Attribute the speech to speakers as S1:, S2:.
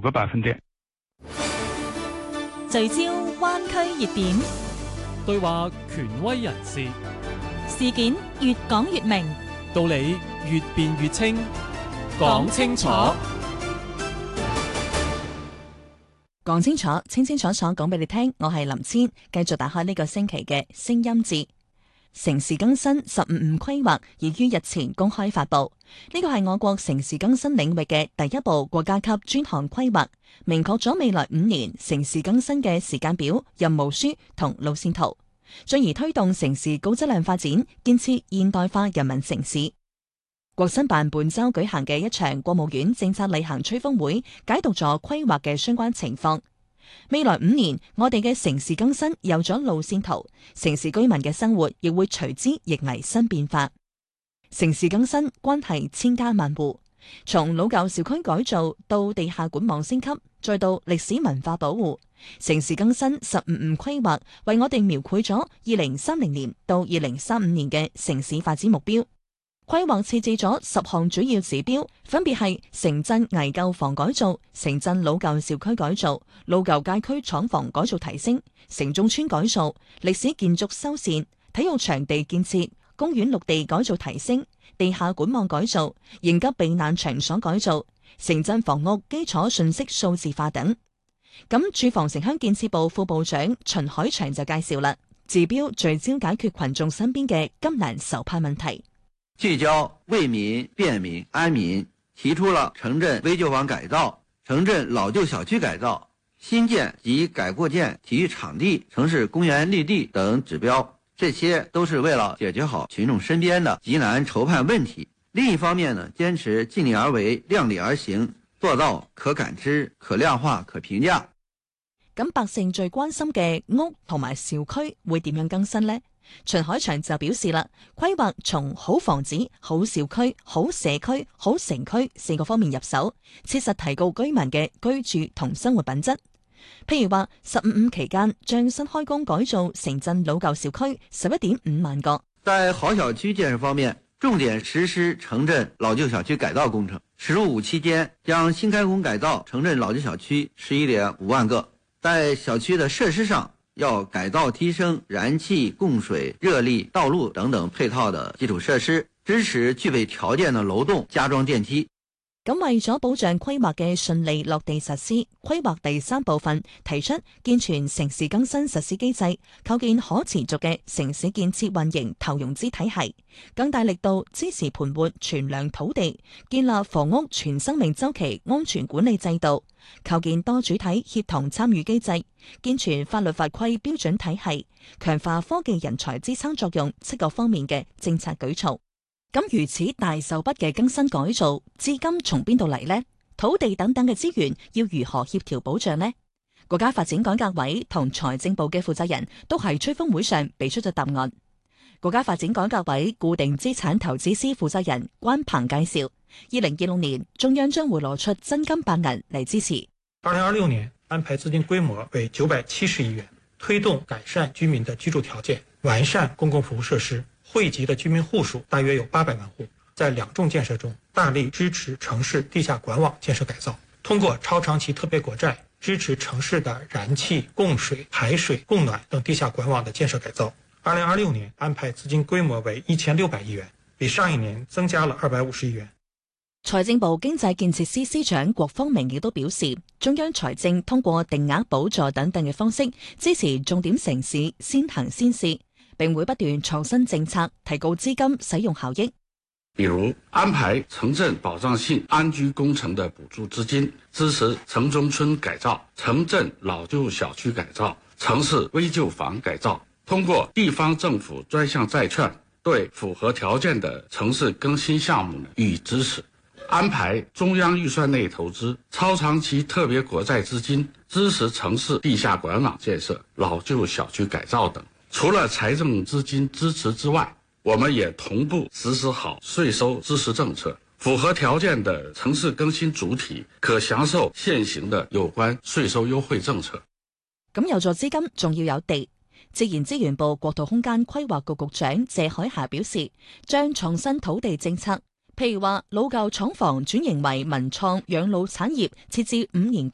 S1: 個百分點。
S2: 聚焦灣區熱點，
S3: 對話權威人士，
S2: 事件越講越明，
S3: 道理越辯越清，講清楚。
S4: 講清楚，清清楚楚講俾你聽。我係林千，繼續打開呢個星期嘅聲音節。城市更新15規劃已於日前公開發布，呢個係我國城市更新領域嘅第一部國家級專項規劃，明確咗未來5年城市更新嘅時間表、任務書同路線圖，進而推動城市高質量發展，建設現代化人民城市。國新辦本周舉行嘅一場國務院政策例行吹風會，解讀咗規劃嘅相關情況。未來5年，我哋嘅城市更新有咗路線圖，城市居民嘅生活亦會隨之迎嚟新變化。城市更新關係千家萬戶，從老舊小區改造到地下管網升級，再到歷史文化保護，城市更新15規劃為我哋描繪咗2030年到2035年嘅城市發展目標。規劃設置咗10項主要指標，分別係城鎮危舊房改造、城鎮老舊小區改造、老舊街區廠房改造提升、城中村改造、歷史建築修繕、體育場地建設、公園綠地改造提升、地下管網改造、應急避難場所改造、城鎮房屋基礎信息數字化等。咁住房城鄉建設部副部長秦海祥就介紹啦，指標聚焦解決群眾身邊嘅急難愁盼問題。
S5: 聚焦為民、便民、安民，提出了城鎮危舊房改造、城鎮老舊小區改造、新建及改構建體育場地、城市公園綠地等指標，這些都是為了解決好群眾身邊的急難愁盼問題。另一方面呢，堅持盡力而為、量力而行，做到可感知、可量化、可評價。
S4: 咁百姓最關心嘅屋同埋小區會點樣更新呢？秦海祥就表示啦，規劃從好房子、好小區、好社區、好城區4個方面入手，切實提高居民嘅居住同生活品質。譬如話，15期間將新開工改造城鎮老舊小區11.5萬個。
S5: 在好小區建設方面，重點實施城鎮老舊小區改造工程。15期間將新開工改造城鎮老舊小區11.5萬個。在小區的設施上，要改造提升燃氣、供水、熱力、道路等等配套的基礎設施，支持具備條件的樓棟加裝電梯。
S4: 咁為咗保障規劃嘅順利落地實施，規劃第3部分提出健全城市更新實施機制，構建可持續嘅城市建設運營投融資體系，更大力度支持盤活存量土地，建立房屋全生命週期安全管理制度，構建多主體協同參與機制，健全法律法規標準體系，強化科技人才支撐作用7個方面嘅政策舉措。咁如此大手筆嘅更新改造，資金從邊度嚟呢？土地等等嘅資源要如何協調保障呢？國家發展改革委同財政部嘅負責人都喺吹風會上俾出咗答案。國家發展改革委固定資產投資司負責人關鵬介紹，2026年中央將會攞出真金白銀嚟支持。
S6: 2026年安排資金規模為970億元，推動改善居民的居住條件，完善公共服務設施。惠及的居民戶數大約有800萬戶，在兩重建設中大力支持城市地下管網建設改造，通過超長期特別國債支持城市的燃氣、供水、排水、供暖等地下管網的建設改造。2026年安排資金規模為1600億元，比上一年增加了250億元。
S4: 財政部經濟建設司司長郭方明亦都表示，中央財政通過定額補助等等嘅方式支持重點城市先行先試，並會不斷創新政策，提高資金使用效益。
S7: 比如安排城鎮保障性安居工程的補助資金，支持城中村改造、城鎮老舊小區改造、城市危舊房改造。通過地方政府專項債券，對符合條件的城市更新項目予以支持。安排中央預算內投資超長期特別國債資金，支持城市地下管網建設、老舊小區改造等。除了財政資金支持之外，我們也同步實施好稅收支持政策，符合條件的城市更新主體可享受現行的有關稅收優惠政策。
S4: 咁有助資金，仲要有地。自然資源部國土空間規劃局局長謝海霞表示，將創新土地政策，譬如話老舊廠房轉型為文創養老產業，設置5年